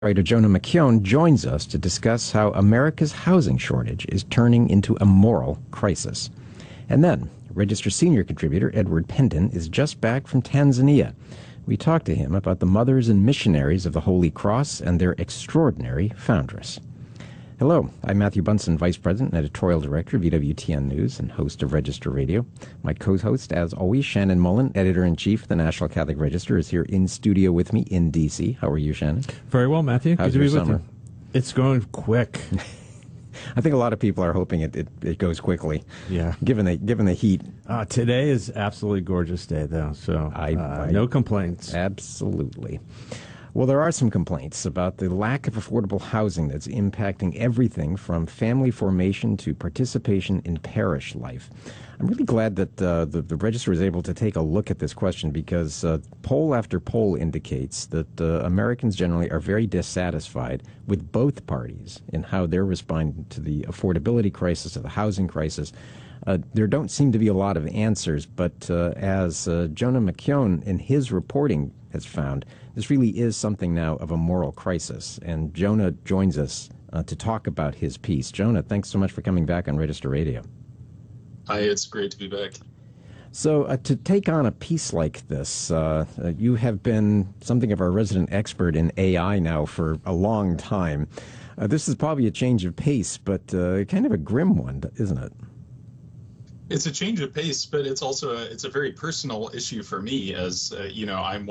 Writer Jonah McKeown joins us to discuss how America's housing shortage is turning into a moral crisis. And then, Register senior contributor Edward Pendon is just back from Tanzania. We talked to him about the mothers and missionaries of the Holy Cross and their extraordinary foundress. Hello, I'm Matthew Bunson, Vice President and Editorial Director of EWTN News and host of Register Radio. My co-host, as always, Shannon Mullen, Editor-in-Chief of the National Catholic Register, is here in studio with me in D.C. How are you, Shannon? Very well, Matthew. How's Good to your be with summer? you. It's going quick. I think a lot of people are hoping it goes quickly. Yeah. Given the heat. Today is absolutely gorgeous day, though, so no complaints. Absolutely. Well, there are some complaints about the lack of affordable housing that's impacting everything from family formation to participation in parish life. I'm really glad that the Register is able to take a look at this question because poll after poll indicates that Americans generally are very dissatisfied with both parties in how they're responding to the affordability crisis, to the housing crisis. There don't seem to be a lot of answers, but as Jonah McKeown in his reporting has found, this really is something now of a moral crisis. And Jonah joins us to talk about his piece. Jonah, thanks so much for coming back on Register Radio. Hi, it's great to be back. So to take on a piece like this, you have been something of our resident expert in AI now for a long time. This is probably a change of pace, but kind of a grim one, isn't it? It's a change of pace, but it's also a very personal issue for me, as I'm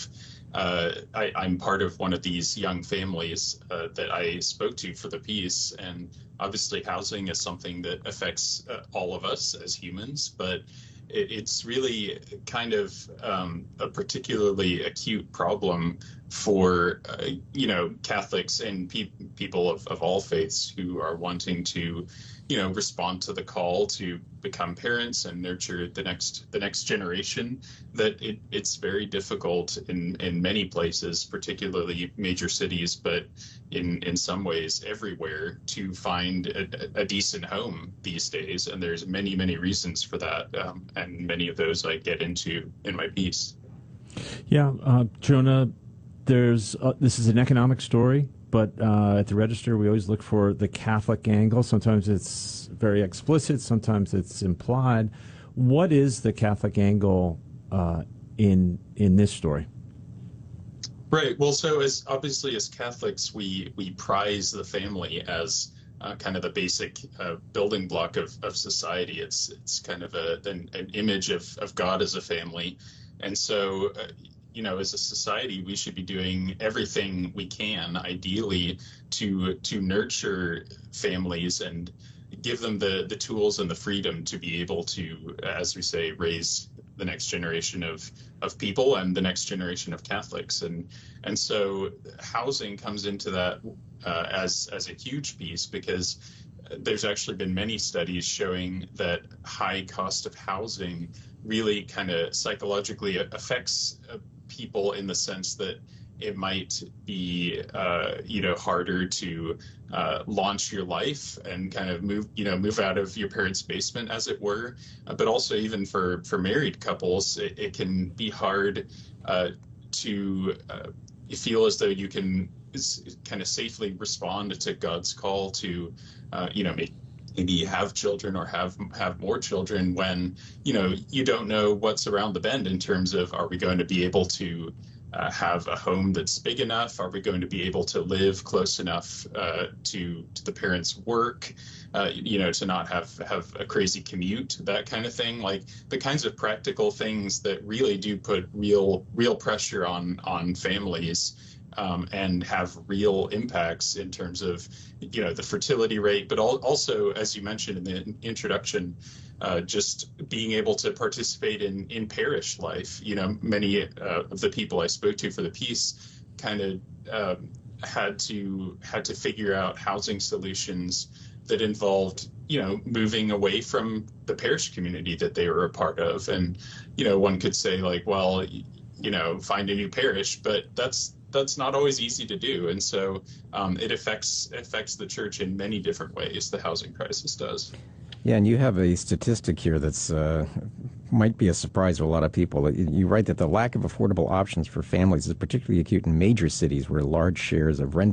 I'm part of one of these young families that I spoke to for the piece, and obviously housing is something that affects all of us as humans, but it's really kind of a particularly acute problem for Catholics and people of all faiths who are wanting to respond to the call to become parents and nurture the next generation. That it's very difficult in many places, particularly major cities, but in some ways everywhere, to find a decent home these days. And there's many reasons for that, and many of those I get into in my piece. Yeah, Jonah, this is an economic story, but at the Register we always look for the Catholic angle. Sometimes it's very explicit, sometimes it's implied. What is the Catholic angle in this story? Right. Well, so as Catholics, we prize the family as kind of the basic building block of society. It's kind of an image of God as a family, and so as a society, we should be doing everything we can, ideally, to nurture families and give them the tools and the freedom to be able to, as we say, raise the next generation of people and the next generation of Catholics. And so housing comes into that as a huge piece, because there's actually been many studies showing that high cost of housing really kind of psychologically affects people, in the sense that it might be harder to launch your life and kind of move out of your parents' basement, as it were. But also, even for married couples, it can be hard to feel as though you can kind of safely respond to God's call to maybe have children or have more children, when you don't know what's around the bend in terms of, are we going to be able to have a home that's big enough? Are we going to be able to live close enough to the parents' work, to not have a crazy commute, that kind of thing? Like the kinds of practical things that really do put real pressure on families. And have real impacts in terms of, the fertility rate, but also, as you mentioned in the introduction, just being able to participate in parish life. Many of the people I spoke to for the piece kind of had to figure out housing solutions that involved, moving away from the parish community that they were a part of. And, one could say, like, well, find a new parish, but that's not always easy to do. And so it affects the church in many different ways, the housing crisis does. Yeah, and you have a statistic here that's might be a surprise to a lot of people. You write that the lack of affordable options for families is particularly acute in major cities where large shares of rent